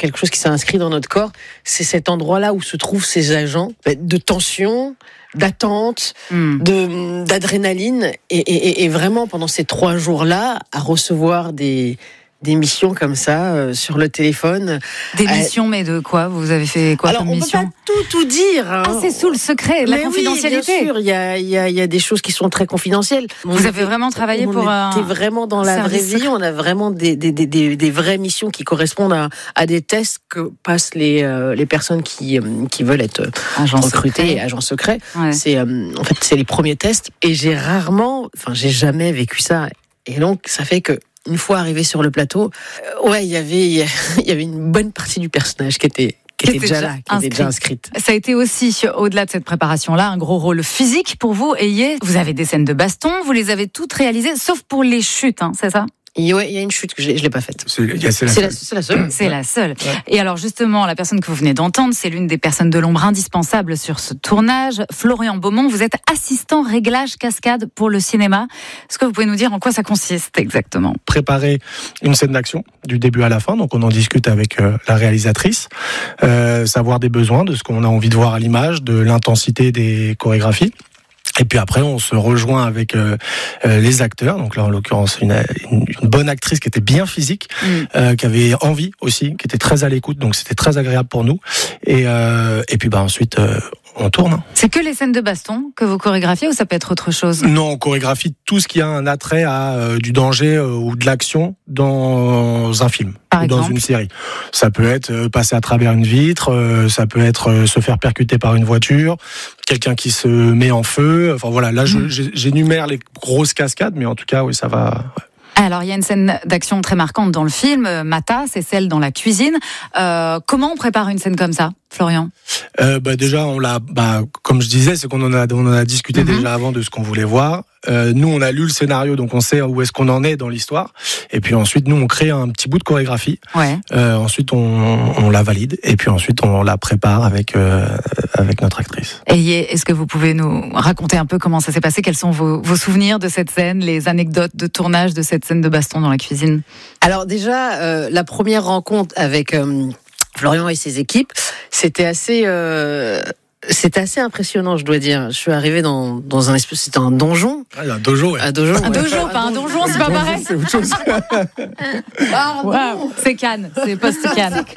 quelque chose qui s'est inscrit dans notre corps. C'est cet endroit-là où se trouvent ces agents de tension, d'attente, d'adrénaline. Et vraiment, pendant ces 3 jours-là, à recevoir des missions comme ça sur le téléphone. Des missions, mais de quoi ? Vous avez fait quoi comme mission ? Alors, on peut pas tout dire. Hein. Ah, c'est sous le secret, la confidentialité. Oui, bien sûr, il y a des choses qui sont très confidentielles. Vous avez vraiment travaillé pour un... On était vraiment dans la vraie vie. On a vraiment des vraies missions qui correspondent à des tests que passent les personnes qui veulent être recrutées, agents secrets. Ouais. En fait, c'est les premiers tests. Et j'ai jamais vécu ça. Et donc, ça fait que une fois arrivé sur le plateau, il y avait une bonne partie du personnage qui était déjà là, qui était déjà inscrite. Ça a été aussi, au-delà de cette préparation-là, un gros rôle physique pour vous. Et vous avez des scènes de baston, vous les avez toutes réalisées, sauf pour les chutes, hein, c'est ça ? Il y a une chute que je l'ai pas faite. C'est la seule. C'est la seule. Ouais. Et alors justement, la personne que vous venez d'entendre, c'est l'une des personnes de l'ombre indispensables sur ce tournage. Florian Beaumont, vous êtes assistant réglage cascade pour le cinéma. Est-ce que vous pouvez nous dire en quoi ça consiste exactement ? Préparer une scène d'action du début à la fin, donc on en discute avec la réalisatrice, savoir des besoins, de ce qu'on a envie de voir à l'image, de l'intensité des chorégraphies. Et puis après, on se rejoint avec les acteurs. Donc là, en l'occurrence, une bonne actrice qui était bien physique, qui avait envie aussi, qui était très à l'écoute. Donc c'était très agréable pour nous. Et puis ensuite, on tourne. C'est que les scènes de baston que vous chorégraphiez ou ça peut être autre chose ? Non, on chorégraphie tout ce qui a un attrait à du danger ou de l'action dans un film ou dans une série. Ça peut être passer à travers une vitre, ça peut être se faire percuter par une voiture, quelqu'un qui se met en feu. Enfin voilà, là j'énumère les grosses cascades, mais en tout cas, oui, ça va... Ouais. Alors, il y a une scène d'action très marquante dans le film, Mata, c'est celle dans la cuisine. Comment on prépare une scène comme ça, Florian ? Déjà, comme je disais, c'est qu'on en a discuté déjà avant de ce qu'on voulait voir. Nous, on a lu le scénario, donc on sait où est-ce qu'on en est dans l'histoire. Et puis ensuite, nous, on crée un petit bout de chorégraphie. Ouais. Ensuite, on la valide. Et puis ensuite, on la prépare avec notre actrice. Et est-ce que vous pouvez nous raconter un peu comment ça s'est passé ? Quels sont vos souvenirs de cette scène, les anecdotes de tournage de cette scène de baston dans la cuisine ? Alors déjà, la première rencontre avec Florian et ses équipes, c'était assez impressionnant, je dois dire. Je suis arrivé dans c'était un donjon. Ah, il y a un dojo, ouais. Un dojo, pas un donjon, c'est pas pareil. C'est autre chose. Wow, c'est Cannes, c'est post-Cannes.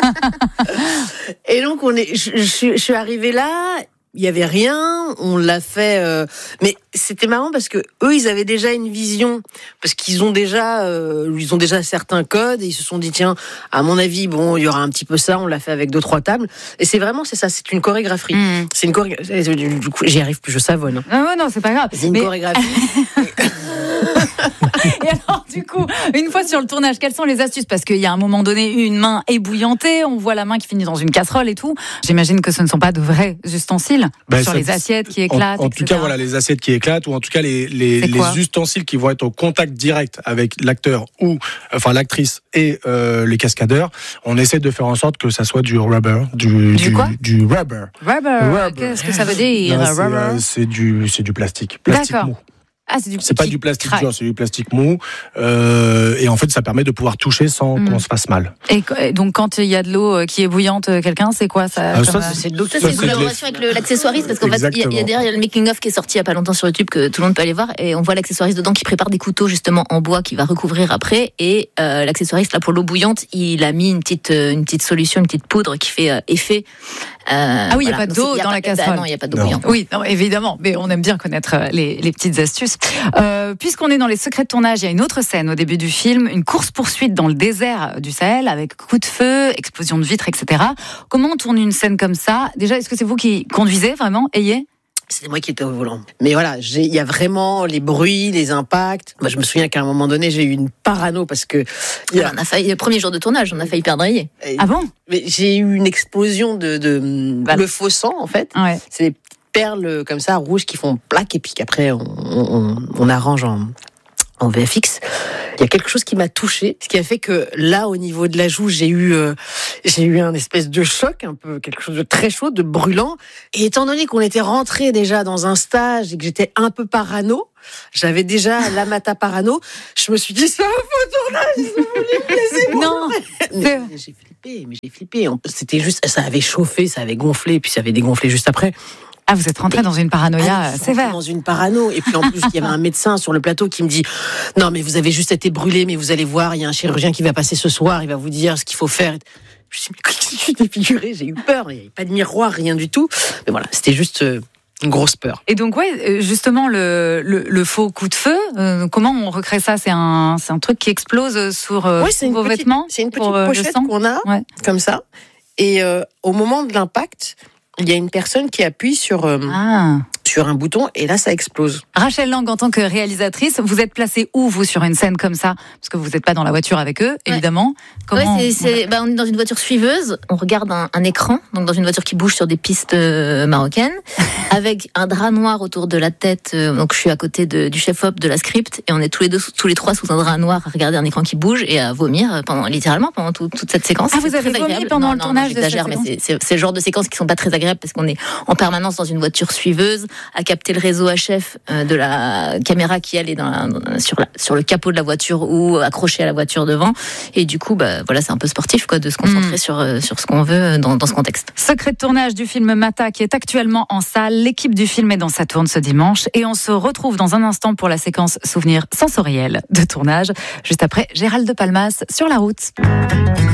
Et donc je suis arrivé là. Il y avait rien, on l'a fait, mais c'était marrant parce que eux, ils avaient déjà une vision, parce qu'ils ont déjà certains codes et ils se sont dit tiens, à mon avis, bon, il y aura un petit peu ça, on l'a fait avec 2-3 tables et c'est ça, c'est une chorégraphie. C'est une chorégraphie. Du coup, j'y arrive plus, je savonne. Non, c'est pas grave. C'est une chorégraphie. Et alors, du coup, une fois sur le tournage, quelles sont les astuces ? Parce qu'il y a un moment donné, une main ébouillantée, on voit la main qui finit dans une casserole et tout. J'imagine que ce ne sont pas de vrais ustensiles sur les assiettes qui éclatent. En tout cas, voilà, les assiettes qui éclatent, ou en tout cas les ustensiles qui vont être au contact direct avec l'acteur l'actrice et les cascadeurs. On essaie de faire en sorte que ça soit du rubber, du quoi ? Du rubber. Rubber. Qu'est-ce que ça veut dire ? Non, c'est du plastique mou. Ah, c'est pas du plastique dur, c'est du plastique mou. Et en fait, ça permet de pouvoir toucher sans qu'on se fasse mal. Et donc, quand il y a de l'eau qui est bouillante, quelqu'un, c'est quoi ça ? C'est de l'eau. Ça, c'est une collaboration avec l'accessoiriste, parce qu'en fait, il y a derrière le making-of qui est sorti il y a pas longtemps sur YouTube que tout le monde peut aller voir, et on voit l'accessoiriste dedans qui prépare des couteaux justement en bois qui va recouvrir après, et l'accessoiriste là pour l'eau bouillante, il a mis une petite solution, une petite poudre qui fait effet. Il n'y a pas d'eau dans la casserole. Non, il n'y a pas d'eau bouillante. Oui, non, évidemment, mais on aime bien connaître les petites astuces. Puisqu'on est dans les secrets de tournage, il y a une autre scène au début du film, une course-poursuite dans le désert du Sahel avec coups de feu, explosion de vitres, etc. Comment on tourne une scène comme ça ? Déjà, est-ce que c'est vous qui conduisez vraiment, Ayé ? C'était moi qui étais au volant. Mais voilà, il y a vraiment les bruits, les impacts. Moi, je me souviens qu'à un moment donné, j'ai eu une parano parce que... On a failli, le premier jour de tournage, on a failli perdre Ayé. Ah bon ? Mais j'ai eu une explosion le faux sang, en fait. Ouais. C'est des perles comme ça, rouges, qui font plaque, et puis qu'après, on arrange en VFX. Il y a quelque chose qui m'a touchée, ce qui a fait que là, au niveau de la joue, j'ai eu un espèce de choc, un peu quelque chose de très chaud, de brûlant. Et étant donné qu'on était rentré déjà dans un stage et que j'étais un peu parano, j'avais déjà la Mata parano, je me suis dit, c'est un faux tournage, s'il vous plaît, laissez-moi. Non, mais j'ai flippé. j'ai flippé. C'était juste, ça avait chauffé, ça avait gonflé, puis ça avait dégonflé juste après. Ah, vous êtes rentré dans une paranoïa sévère. Dans une parano. Et puis en plus, il y avait un médecin sur le plateau qui me dit « Non, mais vous avez juste été brûlé, mais vous allez voir, il y a un chirurgien qui va passer ce soir, il va vous dire ce qu'il faut faire. » Je me suis dit « Mais qu'est-ce que je suis défigurée ?» J'ai eu peur, il n'y avait pas de miroir, rien du tout. Mais voilà, c'était juste une grosse peur. Et donc, justement, le faux coup de feu, comment on recrée ça ? C'est un truc qui explose sur vos vêtements ? C'est une petite pochette qu'on a, comme ça. Et au moment de l'impact, il y a une personne qui appuie sur un bouton et là ça explose. Rachel Lang, en tant que réalisatrice, vous êtes placée où, vous, sur une scène comme ça ? Parce que vous n'êtes pas dans la voiture avec eux, évidemment. Comment on est dans une voiture suiveuse, on regarde un écran, donc dans une voiture qui bouge sur des pistes marocaines, avec un drap noir autour de la tête. Donc je suis à côté du chef-op de la script et on est tous les trois sous un drap noir à regarder un écran qui bouge et à vomir littéralement pendant toute cette séquence. Ah, vous avez vomi pendant le tournage de cette séquence ? Mais c'est le genre de séquences qui sont pas très agréables parce qu'on est en permanence dans une voiture suiveuse, à capter le réseau HF de la caméra qui elle est sur le capot de la voiture ou accrochée à la voiture devant. Et du coup, voilà, c'est un peu sportif de se concentrer sur ce qu'on veut dans ce contexte. Secret de tournage du film Mata qui est actuellement en salle. L'équipe du film est dans sa tourne ce dimanche et on se retrouve dans un instant pour la séquence souvenir sensoriel de tournage, juste après Gérald de Palmas sur la route.